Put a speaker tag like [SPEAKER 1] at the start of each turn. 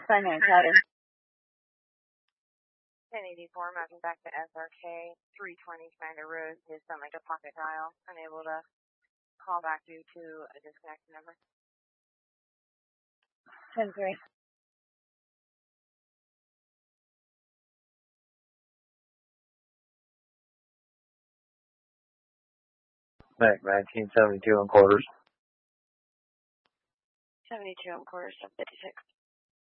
[SPEAKER 1] Primary pattern.
[SPEAKER 2] 1084, mapping back to SRK, 320 Commander Road, is sound like a pocket dial, unable to call back due to a disconnected number.
[SPEAKER 1] 10-3.
[SPEAKER 3] Mac 1972 and quarters.
[SPEAKER 2] 72 and quarters, 56.